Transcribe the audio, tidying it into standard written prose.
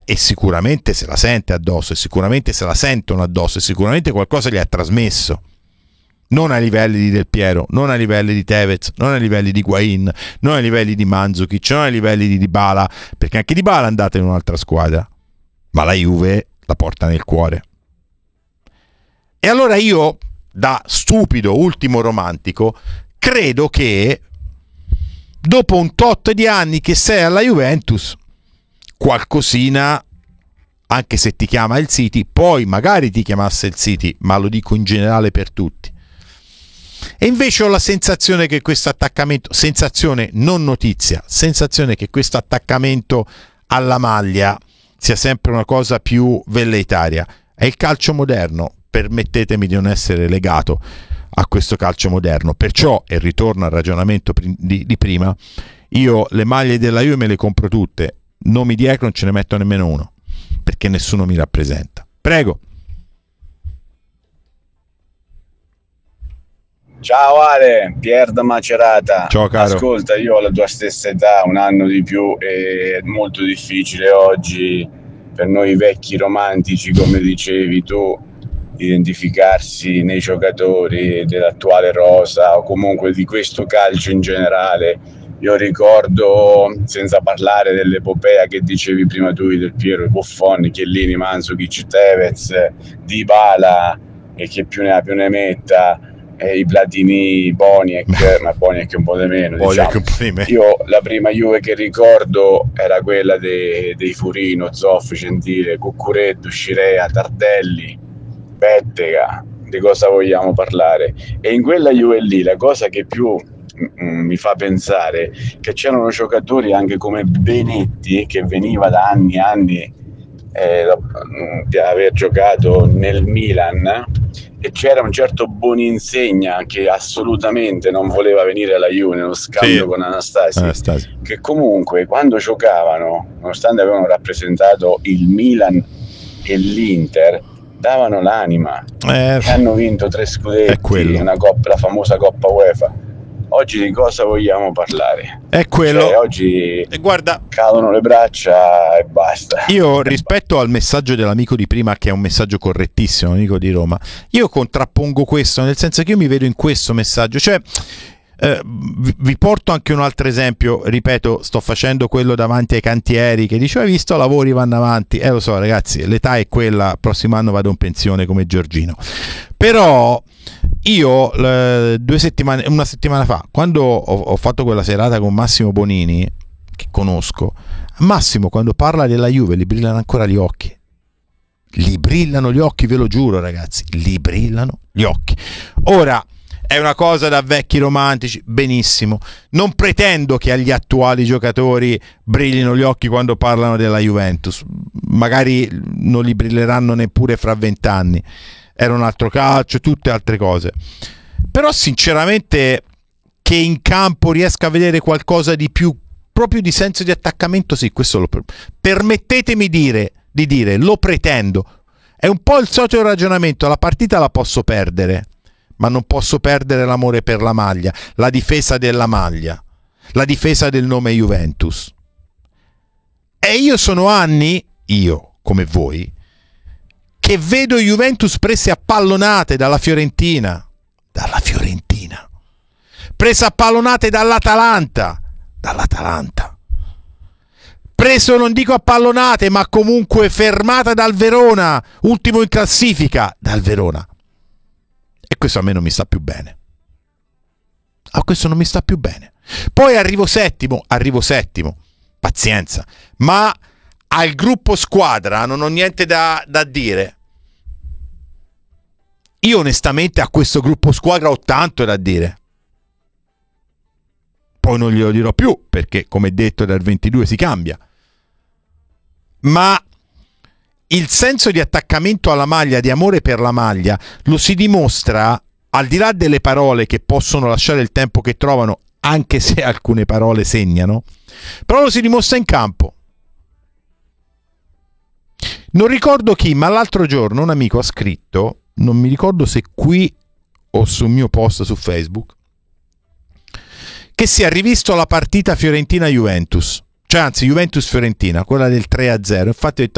e sicuramente se la sente addosso, e sicuramente se la sentono addosso, e sicuramente qualcosa gli ha trasmesso. Non ai livelli di Del Piero, non ai livelli di Tevez, non ai livelli di Higuaín, non ai livelli di Mandzukic, non ai livelli di Dybala, perché anche Dybala è andato in un'altra squadra, ma la Juve la porta nel cuore. E allora io, da stupido ultimo romantico, credo che dopo un tot di anni che sei alla Juventus, qualcosina, anche se ti chiama il City, poi magari ti chiamasse il City, ma lo dico in generale per tutti. E invece ho la sensazione che questo attaccamento, sensazione non notizia, sensazione che questo attaccamento alla maglia sia sempre una cosa più velleitaria. È il calcio moderno, permettetemi di non essere legato a questo calcio moderno, perciò, e ritorno al ragionamento di prima, io le maglie della Juve me le compro tutte, nomi dietro non ce ne metto nemmeno uno, perché nessuno mi rappresenta. Prego. Ciao Ale, Pier da Macerata. Ciao caro. Ascolta, io ho la tua stessa età, un anno di più, e è molto difficile oggi per noi vecchi romantici, come dicevi tu, identificarsi nei giocatori dell'attuale rosa o comunque di questo calcio in generale. Io ricordo, senza parlare dell'epopea che dicevi prima tu, Del Piero, Buffon, Chiellini, Mandzukic, Tevez, Dybala e che più ne ha più ne metta, i Platini, Boniek, ma Boniek un po' di meno, diciamo. Io la prima Juve che ricordo era quella dei Furino, Zoffi, Gentile, Cuccuretto, Scirea, Tardelli, Bettega. Di cosa vogliamo parlare? E in quella Juve lì la cosa che più mi fa pensare che c'erano giocatori anche come Benetti, che veniva da anni e anni di aver giocato nel Milan, e c'era un certo Boninsegna che assolutamente non voleva venire alla Juve nello scambio con Anastasi, che comunque quando giocavano, nonostante avevano rappresentato il Milan e l'Inter, davano l'anima e hanno vinto 3 scudetti, una coppa, la famosa Coppa UEFA. Oggi di cosa vogliamo parlare? È quello. Cioè, oggi guarda, cadono le braccia e basta. Io rispetto al messaggio dell'amico di prima, che è un messaggio correttissimo, amico di Roma, io contrappongo questo, nel senso che io mi vedo in questo messaggio. Cioè, vi porto anche un altro esempio. Ripeto, sto facendo quello davanti ai cantieri che dice: hai visto, lavori vanno avanti. Lo so ragazzi, l'età è quella, prossimo anno vado in pensione come Giorgino. Però io una settimana fa, quando ho fatto quella serata con Massimo Bonini, che conosco, Massimo quando parla della Juve gli brillano ancora gli occhi. Gli brillano gli occhi, ve lo giuro ragazzi, gli brillano gli occhi. Ora, è una cosa da vecchi romantici, benissimo. Non pretendo che agli attuali giocatori brillino gli occhi quando parlano della Juventus. Magari non li brilleranno neppure fra 20 anni. Era un altro calcio, tutte altre cose. Però sinceramente che in campo riesca a vedere qualcosa di più, proprio di senso di attaccamento, sì, questo permettetemi di dire, lo pretendo. È un po' il solito ragionamento, la partita la posso perdere, ma non posso perdere l'amore per la maglia, la difesa della maglia, la difesa del nome Juventus. E io sono anni, io come voi, che vedo Juventus prese a pallonate dalla Fiorentina, prese a pallonate dall'Atalanta, preso non dico a pallonate, ma comunque fermata dal Verona, ultimo in classifica, dal Verona. E questo a me non mi sta più bene. Poi arrivo settimo, pazienza, ma al gruppo squadra non ho niente da dire. Io onestamente a questo gruppo squadra ho tanto da dire. Poi non glielo dirò più, perché come detto dal 22 si cambia. Ma il senso di attaccamento alla maglia, di amore per la maglia, lo si dimostra, al di là delle parole che possono lasciare il tempo che trovano, anche se alcune parole segnano, però lo si dimostra in campo. Non ricordo chi, ma l'altro giorno un amico ha scritto, non mi ricordo se qui o sul mio post su Facebook, che si è rivisto la partita Fiorentina-Juventus, cioè anzi Juventus-Fiorentina, quella del 3-0. Infatti ho detto: